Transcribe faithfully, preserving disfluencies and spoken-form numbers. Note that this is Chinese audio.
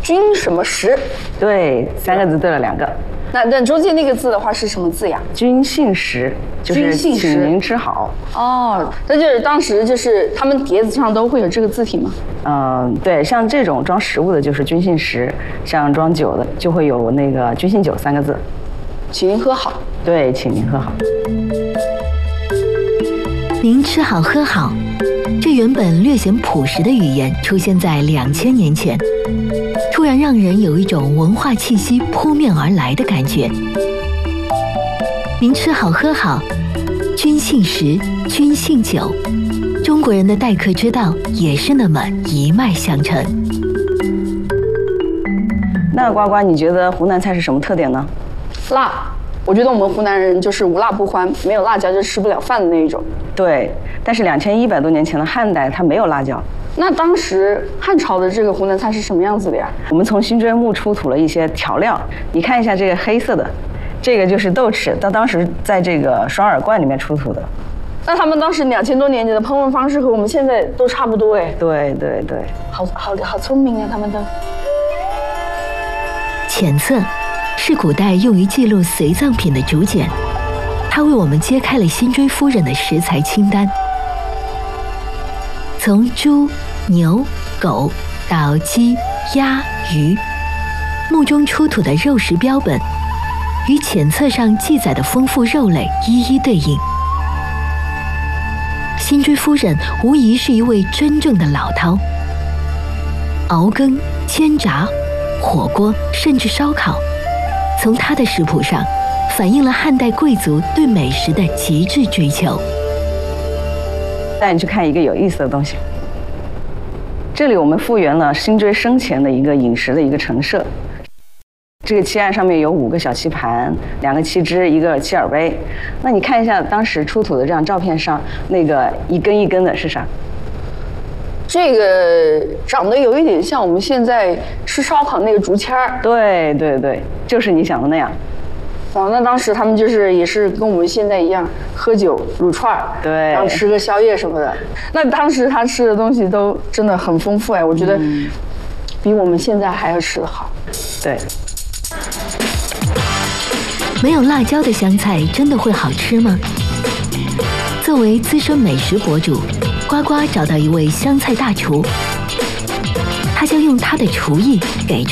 君什么食？ 对，三个字对了两个。 那那中间那个字的话是什么字呀？ 君信实，就是请您吃好。 哦，那就是当时就是他们碟子上都会有这个字体吗？ 嗯，对，像这种装食物的就是君信实，像装酒的就会有那个君信酒三个字。 请您喝好。 对，请您喝好。 您吃好喝好，这原本略显朴实的语言出现在两千年前，突然让人有一种文化气息扑面而来的感觉。您吃好喝好，君信实，君信酒，中国人的待客之道也是那么一脉相承。 那呱呱，你觉得湖南菜是什么特点呢？ 辣。我觉得我们湖南人就是无辣不欢，没有辣椒就吃不了饭的那一种。 对，但是两千一百多年前的汉代它没有辣椒。 那当时汉朝的这个湖南菜是什么样子的呀？ 我们从辛追墓出土了一些调料，你看一下这个黑色的，这个就是豆豉，它当时在这个双耳罐里面出土的。 那他们当时两千多年前的烹饪方式和我们现在都差不多哎。 对对对， 好好好聪明啊，他们都。 浅册是古代用于记录随葬品的竹简，它为我们揭开了辛追夫人的食材清单，从猪、牛、狗到鸡、鸭、鱼，墓中出土的肉食标本与浅册上记载的丰富肉类一一对应。辛追夫人无疑是一位真正的老饕，熬羹、煎炸、火锅，甚至烧烤，从他的食谱上反映了汉代贵族对美食的极致追求。 带你去看一个有意思的东西。这里我们复原了辛追生前的一个饮食的一个陈设。这个漆案上面有五个小漆盘，两个漆枝，一个漆耳杯。那你看一下当时出土的这张照片上，那个一根一根的是啥？ 这个长得有一点像我们现在吃烧烤那个竹签儿。 对对对，就是你想的那样。 哦，那当时他们就是也是跟我们现在一样，喝酒、撸串儿， 对， 然后吃个宵夜什么的。那当时他吃的东西都真的很丰富哎，我觉得比我们现在还要吃得好。 对。 没有辣椒的湘菜真的会好吃吗？作为资深美食博主，呱呱找到一位湘菜大厨，他将用他的厨艺给出